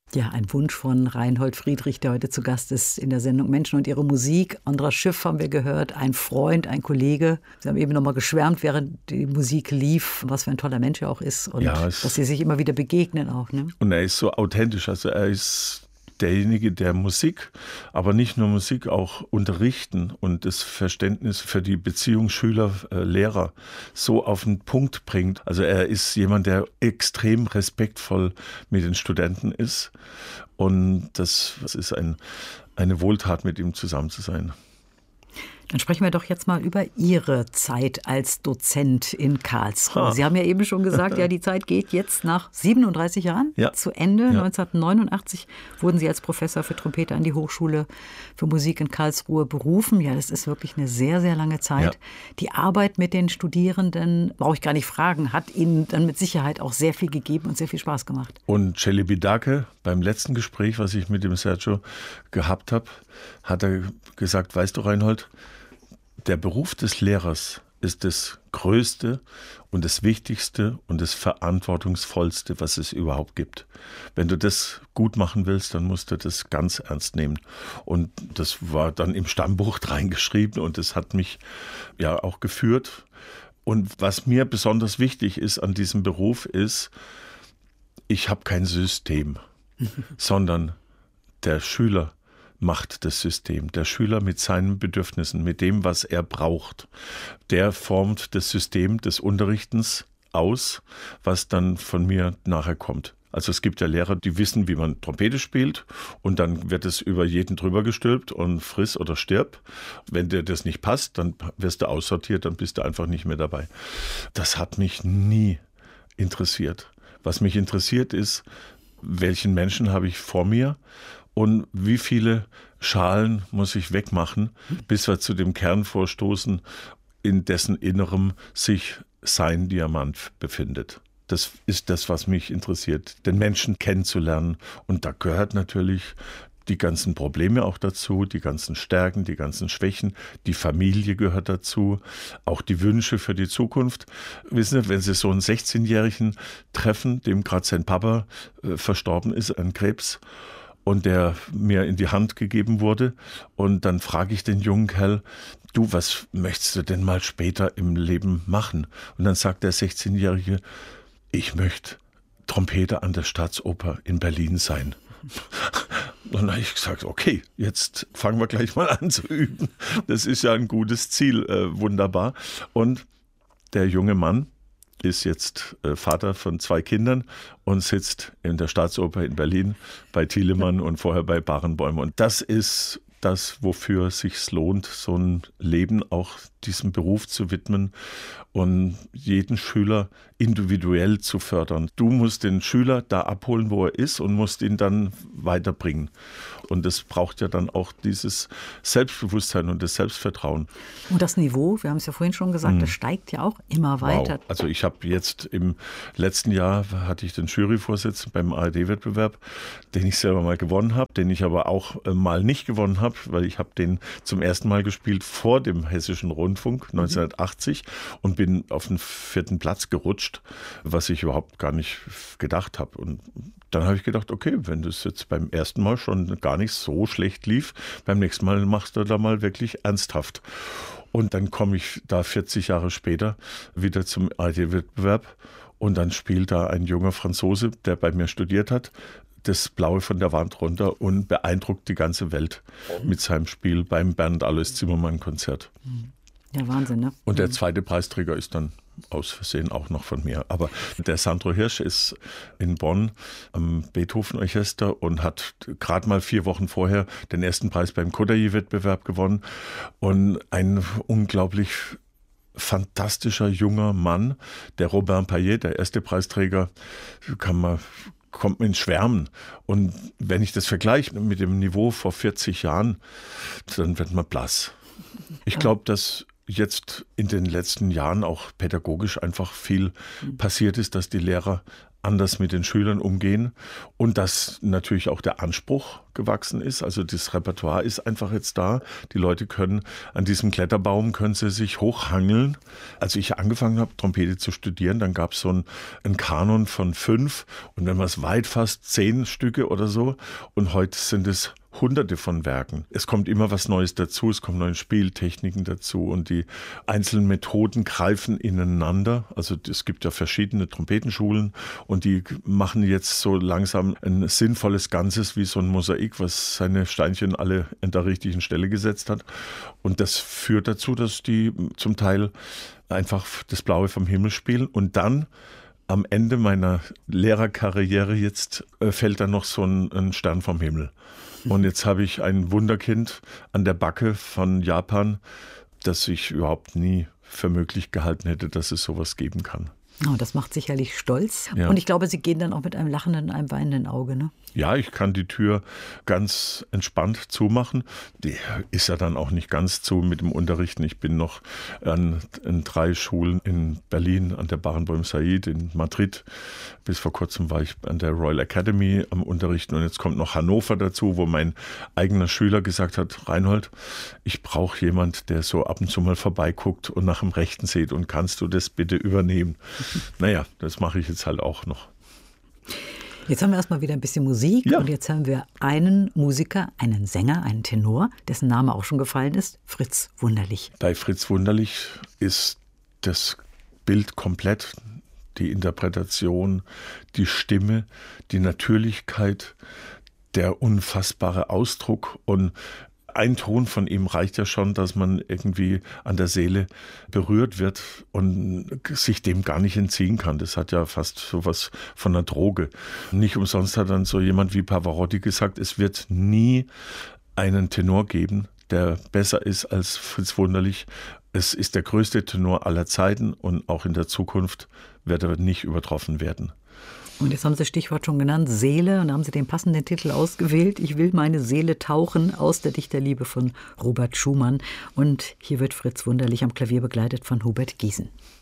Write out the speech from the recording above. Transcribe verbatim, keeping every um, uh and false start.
Ja, ein Wunsch von Reinhold Friedrich, der heute zu Gast ist in der Sendung Menschen und ihre Musik. Andras Schiff haben wir gehört, ein Freund, ein Kollege. Sie haben eben noch mal geschwärmt, während die Musik lief, was für ein toller Mensch er auch ist und ja, dass sie sich immer wieder begegnen auch. Ne? Und er ist so authentisch, also er ist derjenige, der Musik, aber nicht nur Musik, auch Unterrichten und das Verständnis für die Beziehung Schüler-Lehrer so auf den Punkt bringt. Also er ist jemand, der extrem respektvoll mit den Studenten ist und das, das ist ein, eine Wohltat, mit ihm zusammen zu sein. Dann sprechen wir doch jetzt mal über Ihre Zeit als Dozent in Karlsruhe. Ha. Sie haben ja eben schon gesagt, ja, die Zeit geht jetzt nach siebenunddreißig Jahren ja. zu Ende. Ja. neunzehnhundertneunundachtzig wurden Sie als Professor für Trompete an die Hochschule für Musik in Karlsruhe berufen. Ja, das ist wirklich eine sehr, sehr lange Zeit. Ja. Die Arbeit mit den Studierenden, brauche ich gar nicht fragen, hat Ihnen dann mit Sicherheit auch sehr viel gegeben und sehr viel Spaß gemacht. Und Celibidache, beim letzten Gespräch, was ich mit dem Sergio gehabt habe, hat er gesagt, weißt du, Reinhold, der Beruf des Lehrers ist das Größte und das Wichtigste und das Verantwortungsvollste, was es überhaupt gibt. Wenn du das gut machen willst, dann musst du das ganz ernst nehmen. Und das war dann im Stammbuch reingeschrieben und das hat mich ja auch geführt. Und was mir besonders wichtig ist an diesem Beruf ist, ich habe kein System, sondern der Schüler macht das System. Der Schüler mit seinen Bedürfnissen, mit dem, was er braucht, der formt das System des Unterrichtens aus, was dann von mir nachher kommt. Also es gibt ja Lehrer, die wissen, wie man Trompete spielt und dann wird es über jeden drüber gestülpt und friss oder stirb. Wenn dir das nicht passt, dann wirst du aussortiert, dann bist du einfach nicht mehr dabei. Das hat mich nie interessiert. Was mich interessiert ist, welchen Menschen habe ich vor mir und wie viele Schalen muss ich wegmachen, bis wir zu dem Kern vorstoßen, in dessen Innerem sich sein Diamant befindet. Das ist das, was mich interessiert, den Menschen kennenzulernen. Und da gehört natürlich die ganzen Probleme auch dazu, die ganzen Stärken, die ganzen Schwächen, die Familie gehört dazu, auch die Wünsche für die Zukunft. Wissen Sie, wenn Sie so einen sechzehnjährigen treffen, dem gerade sein Papa äh, verstorben ist an Krebs, und der mir in die Hand gegeben wurde. Und dann frage ich den jungen Kerl, du, was möchtest du denn mal später im Leben machen? Und dann sagt der sechzehnjährige, ich möchte Trompeter an der Staatsoper in Berlin sein. Und dann habe ich gesagt, okay, jetzt fangen wir gleich mal an zu üben. Das ist ja ein gutes Ziel, äh, wunderbar. Und der junge Mann ist jetzt äh, Vater von zwei Kindern und sitzt in der Staatsoper in Berlin bei Thielemann und vorher bei Barenboim. Und das ist das, wofür es sich lohnt, so ein Leben auch diesem Beruf zu widmen und jeden Schüler individuell zu fördern. Du musst den Schüler da abholen, wo er ist und musst ihn dann weiterbringen. Und das braucht ja dann auch dieses Selbstbewusstsein und das Selbstvertrauen. Und das Niveau, wir haben es ja vorhin schon gesagt, hm. das steigt ja auch immer weiter. Wow. Also ich habe jetzt im letzten Jahr hatte ich den Juryvorsitz beim A R D-Wettbewerb, den ich selber mal gewonnen habe, den ich aber auch mal nicht gewonnen habe, weil ich habe den zum ersten Mal gespielt vor dem Hessischen Rundfunk neunzehnhundertachtzig und bin auf den vierten Platz gerutscht, was ich überhaupt gar nicht gedacht habe. Und dann habe ich gedacht, okay, wenn das jetzt beim ersten Mal schon gar nicht so schlecht lief, beim nächsten Mal machst du da mal wirklich ernsthaft. Und dann komme ich da vierzig Jahre später wieder zum A R D-Wettbewerb und dann spielt da ein junger Franzose, der bei mir studiert hat, das Blaue von der Wand runter und beeindruckt die ganze Welt mit seinem Spiel beim Bernd Alois Zimmermann-Konzert. Ja, Wahnsinn, ne? Und der zweite Preisträger ist dann aus Versehen auch noch von mir. Aber der Sandro Hirsch ist in Bonn am Beethoven-Orchester und hat gerade mal vier Wochen vorher den ersten Preis beim Kodaly-Wettbewerb gewonnen. Und ein unglaublich fantastischer junger Mann, der Robin Payet, der erste Preisträger, kann man kommt mir ins Schwärmen. Und wenn ich das vergleiche mit dem Niveau vor vierzig Jahren, dann wird man blass. Ich glaube, dass jetzt in den letzten Jahren auch pädagogisch einfach viel passiert ist, dass die Lehrer anders mit den Schülern umgehen und dass natürlich auch der Anspruch gewachsen ist. Also das Repertoire ist einfach jetzt da. Die Leute können an diesem Kletterbaum können sie sich hochhangeln. Als ich angefangen habe, Trompete zu studieren, dann gab es so einen, einen Kanon von fünf und wenn man es weit fasst, zehn Stücke oder so. Und heute sind es Hunderte von Werken. Es kommt immer was Neues dazu, es kommen neue Spieltechniken dazu und die einzelnen Methoden greifen ineinander. Also es gibt ja verschiedene Trompetenschulen und die machen jetzt so langsam ein sinnvolles Ganzes wie so ein Mosaik, was seine Steinchen alle an der richtigen Stelle gesetzt hat. Und das führt dazu, dass die zum Teil einfach das Blaue vom Himmel spielen und dann am Ende meiner Lehrerkarriere jetzt äh, fällt dann noch so ein, ein Stern vom Himmel. Und jetzt habe ich ein Wunderkind an der Backe von Japan, das ich überhaupt nie für möglich gehalten hätte, dass es sowas geben kann. Oh, das macht sicherlich stolz. Ja. Und ich glaube, Sie gehen dann auch mit einem lachenden, einem weinenden Auge, ne? Ja, ich kann die Tür ganz entspannt zumachen. Die ist ja dann auch nicht ganz zu mit dem Unterrichten. Ich bin noch an, in drei Schulen in Berlin, an der Barenboim Said, in Madrid. Bis vor kurzem war ich an der Royal Academy am Unterrichten. Und jetzt kommt noch Hannover dazu, wo mein eigener Schüler gesagt hat, Reinhold, ich brauche jemand, der so ab und zu mal vorbeiguckt und nach dem Rechten sieht. Und kannst du das bitte übernehmen? Naja, das mache ich jetzt halt auch noch. Jetzt haben wir erstmal wieder ein bisschen Musik ja. Und jetzt haben wir einen Musiker, einen Sänger, einen Tenor, dessen Name auch schon gefallen ist, Fritz Wunderlich. Bei Fritz Wunderlich ist das Bild komplett, die Interpretation, die Stimme, die Natürlichkeit, der unfassbare Ausdruck und ein Ton von ihm reicht ja schon, dass man irgendwie an der Seele berührt wird und sich dem gar nicht entziehen kann. Das hat ja fast so was von einer Droge. Nicht umsonst hat dann so jemand wie Pavarotti gesagt, es wird nie einen Tenor geben, der besser ist als Fritz Wunderlich. Es ist der größte Tenor aller Zeiten und auch in der Zukunft wird er nicht übertroffen werden. Und jetzt haben Sie das Stichwort schon genannt, Seele, und da haben Sie den passenden Titel ausgewählt. Ich will meine Seele tauchen aus der Dichterliebe von Robert Schumann. Und hier wird Fritz Wunderlich am Klavier begleitet von Hubert Giesen.